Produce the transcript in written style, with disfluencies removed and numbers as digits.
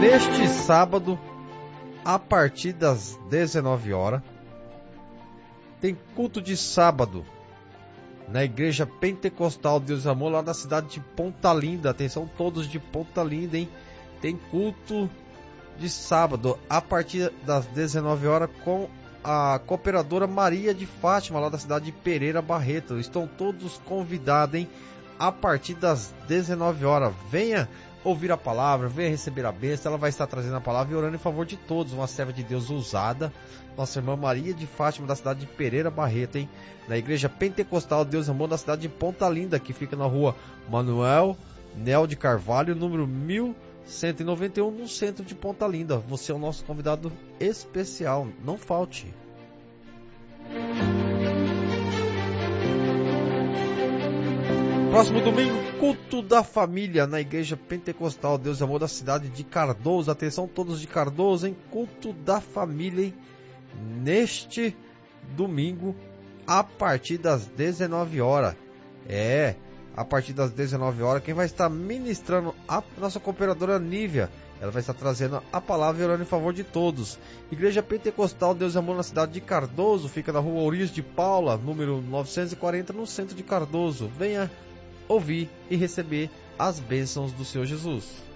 Neste sábado, a partir das 19 horas, tem culto de sábado na Igreja Pentecostal Deus e Amor, lá na cidade de Ponta Linda. Atenção todos de Ponta Linda, hein? Tem culto de sábado a partir das 19 horas com a cooperadora Maria de Fátima, lá da cidade de Pereira Barreto. Estão todos convidados, hein? A partir das 19 horas. Venha ouvir a palavra, venha receber a bênção. Ela vai estar trazendo a palavra e orando em favor de todos. Uma serva de Deus ousada, nossa irmã Maria de Fátima, da cidade de Pereira Barreto, hein? Na Igreja Pentecostal Deus e Amor, na cidade de Ponta Linda, que fica na rua Manuel Nel de Carvalho, número 1191, no centro de Ponta Linda. Você é o nosso convidado especial, não falte. Próximo domingo, culto da família na Igreja Pentecostal Deus e Amor, da cidade de Cardoso. Atenção todos de Cardoso, hein? Culto da família, hein? Neste domingo, a partir das 19 horas. A partir das 19 horas, quem vai estar ministrando a nossa cooperadora Nívia. Ela vai estar trazendo a palavra e orando em favor de todos. Igreja Pentecostal Deus e Amor, na cidade de Cardoso, fica na rua Ourives de Paula, número 940, no centro de Cardoso. Venha ouvir e receber as bênçãos do Senhor Jesus.